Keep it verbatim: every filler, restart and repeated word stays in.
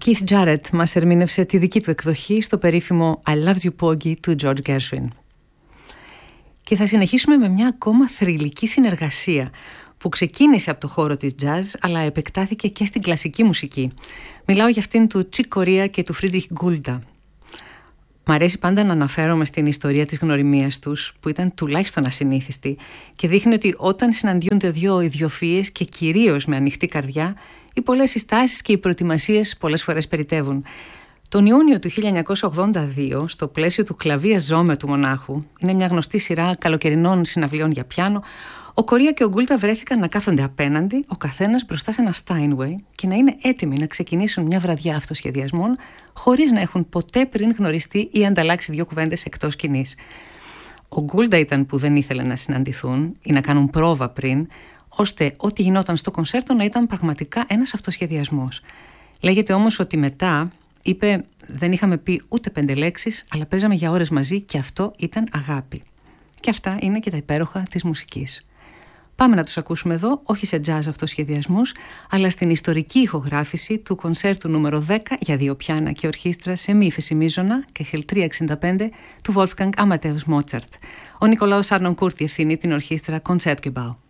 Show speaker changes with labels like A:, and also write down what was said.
A: Keith Jarrett μας ερμήνευσε τη δική του εκδοχή στο περίφημο I Love You Poggy του George Gershwin. Και θα συνεχίσουμε με μια ακόμα θρυλική συνεργασία που ξεκίνησε από το χώρο της jazz αλλά επεκτάθηκε και στην κλασική μουσική. Μιλάω για αυτήν του Chick Corea και του Friedrich Gulda. Μ' αρέσει πάντα να αναφέρομαι στην ιστορία της γνωριμίας τους, που ήταν τουλάχιστον ασυνήθιστη και δείχνει ότι όταν συναντιούνται δύο ιδιοφυΐες και κυρίως με ανοιχτή καρδιά, οι πολλές συστάσεις και οι προετοιμασίες πολλές φορές περιτεύουν. Τον Ιούνιο του χίλια εννιακόσια ογδόντα δύο, στο πλαίσιο του Κλαβία Ζόμερ του Μονάχου, είναι μια γνωστή σειρά καλοκαιρινών συναυλίων για πιάνο, ο Κορία και ο Γκούλτα βρέθηκαν να κάθονται απέναντι, ο καθένας μπροστά σε ένα Steinway και να είναι έτοιμοι να ξεκινήσουν μια βραδιά αυτοσχεδιασμών, χωρίς να έχουν ποτέ πριν γνωριστεί ή ανταλλάξει δύο κουβέντες εκτός σκηνής. Ο Γκούλτα ήταν που δεν ήθελε να συναντηθούν ή να κάνουν πρόβα πριν, ώστε ό,τι γινόταν στο κονσέρτο να ήταν πραγματικά ένας αυτοσχεδιασμός. Λέγεται όμως ότι μετά, είπε, δεν είχαμε πει ούτε πέντε λέξεις, αλλά παίζαμε για ώρες μαζί και αυτό ήταν αγάπη. Και αυτά είναι και τα υπέροχα της μουσικής. Πάμε να τους ακούσουμε εδώ, όχι σε jazz αυτοσχεδιασμούς, αλλά στην ιστορική ηχογράφηση του κονσέρτου νούμερο δέκα για δύο πιάνα και ορχήστρα σε μη φεσιμίζωνα και χελ τριακόσια εξήντα πέντε του Wolfgang Amadeus Mozart. Ο Νικολάος Αρνονκούρτ διευθύνει την ορχήστρα Concertgebouw.